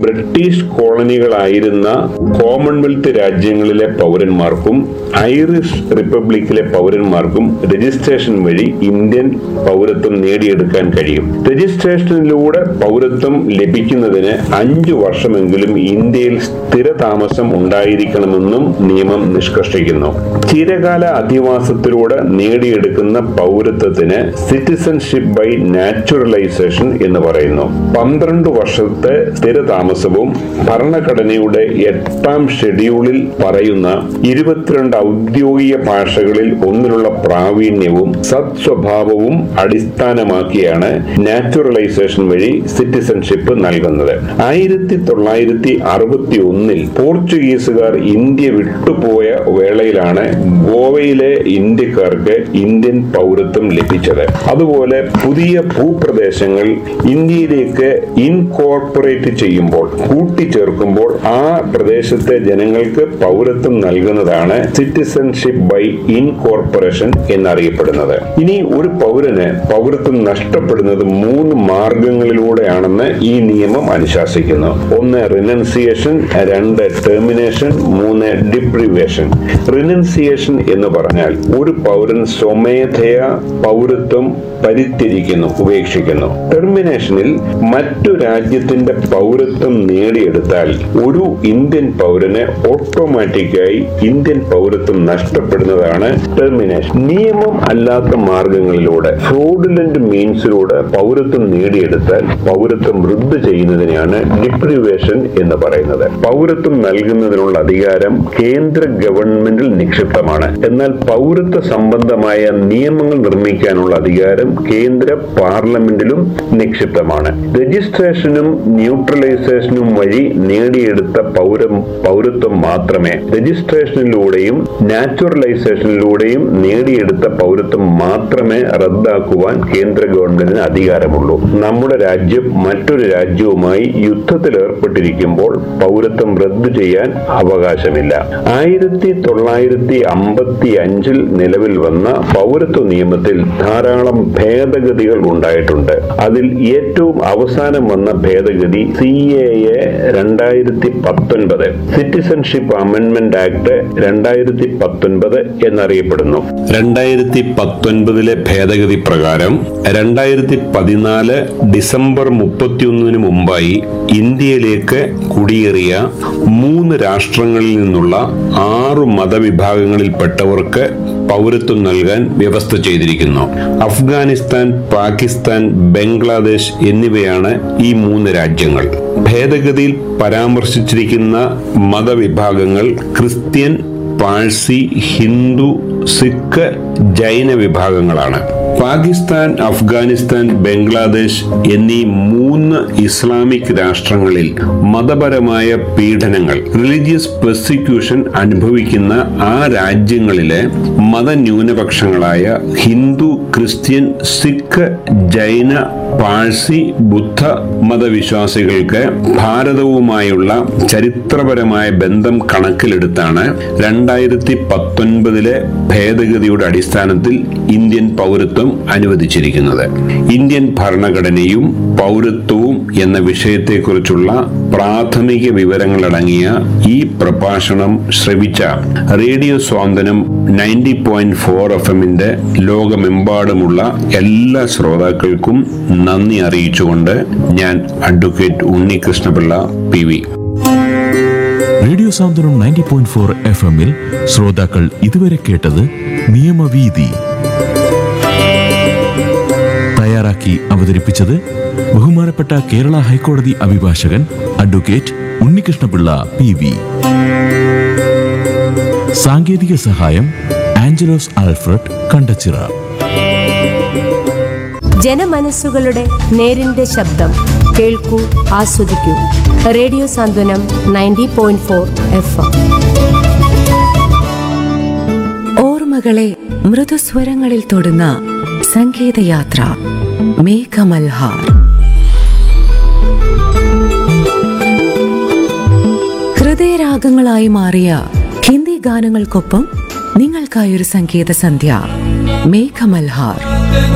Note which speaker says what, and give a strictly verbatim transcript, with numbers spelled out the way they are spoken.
Speaker 1: British കോളനികളായിരുന്ന Commonwealth രാജ്യങ്ങളിലെ പൗരന്മാർക്കും Irish റിപ്പബ്ലിക്കിലെ പൗരന്മാർക്കും രജിസ്ട്രേഷൻ വഴി ഇന്ത്യൻ പൗരത്വം നേടിയെടുക്കാൻ കഴിയും. രജിസ്ട്രേഷനിലൂടെ പൗരത്വം ലഭിക്കുന്നതിന് അഞ്ചു വർഷമെങ്കിലും ഇന്ത്യയിൽ സ്ഥിരതാമസം ഉണ്ടായിരിക്കണമെന്നും നിയമം നിഷ്കർഷിക്കുന്നു. ചിരകാല അധിവാസത്തിലൂടെ നേടിയെടുക്കുന്ന പൗരത്വത്തിന് സിറ്റിസൺഷിപ്പ് ബൈ നാച്ചുറലൈസേഷൻ എന്ന് പറയുന്നു. പന്ത്രണ്ട് വർഷത്തെ സ്ഥിരതാമസവും ഭരണഘടനയുടെ എട്ടാം ഷെഡ്യൂളിൽ പറയുന്ന ഇരുപത്തിരണ്ട് ഔദ്യോഗിക ഭാഷകളിൽ ഒന്നിലുള്ള പ്രാവീണ്യവും സത്സ്വഭാവവും അടിസ്ഥാനമാക്കിയാണ് നാച്ചുറലൈസേഷൻ വഴി സിറ്റിസൺഷിപ്പ് നൽകുന്നത്. ആയിരത്തി തൊള്ളായിരത്തി അറുപത്തി ഒന്നിൽ പോർച്ചുഗീസുകാർ ഇന്ത്യ വിട്ടുപോയ വേളയിലാണ് ഗോവയിലെ ഇന്ത്യക്കാർക്ക് ഇന്ത്യൻ പൗരത്വം ലഭിച്ചത്. അതുപോലെ പുതിയ ഭൂപ്രദേശങ്ങൾ ഇന്ത്യയിലേക്ക് ഇൻകോർപ്പറേറ്റ് ചെയ്യുമ്പോൾ, കൂട്ടിച്ചേർക്കുമ്പോൾ ആ പ്രദേശത്തെ ജനങ്ങൾക്ക് പൗരത്വം നൽകുന്നതാണ് സിറ്റിസൺഷിപ്പ് ബൈ ഇൻകോർപ്പറേഷൻ എന്നറിയപ്പെടുന്നത്. ഇനി ഒരു പൗരന് പൗരത്വം നഷ്ടപ്പെടുന്നത് മൂന്ന് മാർഗങ്ങളിലൂടെയാണെന്ന് ഈ നിയമം അനുശാസിക്കുന്നു. ഒന്ന് റിനൻസിയേഷൻ, രണ്ട് ടെർമിനേഷൻ, മൂന്ന് ഡിപ്രിവേഷൻ. റിനൻസിയേഷൻ എന്ന് പറഞ്ഞാൽ ഒരു പൗരൻ സ്വമേധയാ പൗരത്വം പരിത്യജിക്കുന്നു, ഉപേക്ഷിക്കുന്നു. ടെർമിനേഷനിൽ മറ്റു രാജ്യത്തിന്റെ പൗരത്വം നേടിയെടുത്താൽ ഒരു ഇന്ത്യൻ പൗരന് ഓട്ടോമാറ്റിക്കായി ഇന്ത്യൻ പൗരത്വം നഷ്ടപ്പെടുന്നതാണ് ടെർമിനേഷൻ. നിയമം അല്ലാത്ത മാർഗങ്ങളിലൂടെ, ഫ്രോഡുലന്റ് മീൻസിലൂടെ പൗരത്വം നേടിയെടുത്താൽ പൗരത്വം റദ്ദ് ചെയ്യുന്നതിനെയാണ് ഡിപ്രിവേഷൻ എന്ന് പറയുന്നത്. പൗരത്വം നൽകുന്നതിനുള്ള അധികാരം കേന്ദ്ര ഗവൺമെന്റിൽ നിക്ഷിപ്തമാണ്. എന്നാൽ പൗരത്വ സംബന്ധമായ നിയമങ്ങൾ നിർമ്മിക്കാനുള്ള അധികാരം കേന്ദ്ര പാർലമെന്റിലും നിക്ഷിപ്തമാണ്. രജിസ്ട്രേഷനും ന്യൂട്രലൈസേഷനും വഴി നേടിയെടുത്ത പൗരം പൗരത്വം മാത്രമേ രജിസ്ട്രേഷനിലൂടെയും നാച്ചുറലൈസേഷനിലൂടെയും നേടിയെടുത്ത പൗരത്വം മാത്രമേ റദ്ദാക്കുവാൻ കേന്ദ്ര ഗവൺമെന്റിന് അധികാരമുള്ളൂ. നമ്മുടെ രാജ്യം മറ്റൊരു രാജ്യവുമായി യുദ്ധത്തിൽ ഏർപ്പെട്ടിരിക്കുമ്പോൾ പൗരത്വം റദ്ദു ചെയ്യാൻ അവകാശമില്ല. ആയിരത്തി തൊള്ളായിരത്തി അമ്പത്തി അഞ്ചിൽ നിലവിൽ വന്ന പൗരത്വ നിയമത്തിൽ ധാരാളം ഭേദഗതികൾ ഉണ്ടായിട്ടുണ്ട്. അതിൽ ഏറ്റവും അവസാനം വന്ന ഭേദഗതി സി എ എ രണ്ടായിരത്തി പത്തൊൻപത്, സിറ്റിസൺഷിപ്പ് അമെൻഡ്മെന്റ് ആക്ട് രണ്ടായിരത്തി പത്തൊൻപത് എന്നറിയപ്പെടുന്നു. രണ്ടായിരത്തി പത്തൊൻപതിലെ ഭേദഗതി പ്രകാരം രണ്ടായിരത്തി പതിനാല് ഡിസംബർ മുപ്പത്തിയൊന്നിന് മുമ്പായി ഇന്ത്യയിലേക്ക് കുടിയേറിയ മൂന്ന് രാഷ്ട്രങ്ങളിൽ നിന്നുള്ള ആറു മതവിഭാഗങ്ങളിൽപ്പെട്ടവർക്ക് പൗരത്വം നൽകാൻ വ്യവസ്ഥ ചെയ്തിരിക്കുന്നു. അഫ്ഗാനിസ്ഥാൻ, പാകിസ്ഥാൻ, ബംഗ്ലാദേശ് എന്നിവയാണ് ഈ മൂന്ന് രാജ്യങ്ങൾ. ഭേദഗതിയിൽ പരാമർശിച്ചിരിക്കുന്ന മതവിഭാഗങ്ങൾ ക്രിസ്ത്യൻ, പാഴ്സി, ഹിന്ദു, സിഖ്, ജൈന വിഭാഗങ്ങളാണ്. പാകിസ്ഥാൻ, അഫ്ഗാനിസ്ഥാൻ, ബംഗ്ലാദേശ് എന്നീ മൂന്ന് ഇസ്ലാമിക് രാഷ്ട്രങ്ങളിൽ മതപരമായ പീഡനങ്ങൾ, റിലീജിയസ് പെർസിക്യൂഷൻ അനുഭവിക്കുന്ന ആ രാജ്യങ്ങളിലെ മതന്യൂനപക്ഷങ്ങളായ ഹിന്ദു, ക്രിസ്ത്യൻ, സിഖ്, ജൈന, പാഴ്സി, ബുദ്ധ മതവിശ്വാസികൾക്ക് ഭാരതവുമായുള്ള ചരിത്രപരമായ ബന്ധം കണക്കിലെടുത്താണ് രണ്ടായിരത്തി പത്തൊൻപതിലെ ഭേദഗതിയുടെ അടിസ്ഥാനത്തിൽ ഇന്ത്യൻ പൗരത്വം അനുവദിച്ചിരിക്കുന്നത്. ഇന്ത്യൻ ഭരണഘടനയും പൗരത്വവും എന്ന വിഷയത്തെക്കുറിച്ചുള്ള പ്രാഥമിക വിവരങ്ങളടങ്ങിയ ഈ പ്രഭാഷണം ശ്രവിച്ച റേഡിയോ സ്വാന്തനം നയൻറ്റി പോയിന്റ് ഫോർ എഫ് എമ്മിന്റെ ലോകമെമ്പാടുമുള്ള എല്ലാ ശ്രോതാക്കൾക്കും നന്ദി അറിയിച്ചുകൊണ്ട് ഞാൻ advocate Unnikrishna Pillai P V.
Speaker 2: Radio സാന്ത്വനം നയൻറ്റി പോയിന്റ് ഫോർ എഫ് എമ്മിൽ ശ്രോതാക്കൾ ഇതുവരെ കേട്ടത് നിയമവീതി. തയ്യാറാക്കി അവതരിപ്പിച്ചത് ബഹുമാനപ്പെട്ട കേരള ഹൈക്കോടതി അഭിഭാഷകൻ അഡ്വക്കേറ്റ് ഉണ്ണികൃഷ്ണപിള്ള പി വി. സാങ്കേതിക സഹായം ആഞ്ചലോസ് ആൽഫ്രഡ് കണ്ടച്ചിറ.
Speaker 3: ജനമനസ്സുകളുടെ നേരിന്റെ ശബ്ദം കേൾക്കൂ, ആസ്വദിക്കൂ. റേഡിയോ സാന്ത്വനം ninety point four F M.
Speaker 4: ഓർമ്മകളെ മൃദുസ്വരങ്ങളിൽ തൊടുന്ന സംഗീതയാത്ര മേഘമൽഹാർ. ഹൃദയരാഗങ്ങളായി മാറിയ ഹിന്ദി ഗാനങ്ങൾക്കൊപ്പം നിങ്ങൾക്കായൊരു സംഗീത സന്ധ്യ മേഘമൽഹാർ.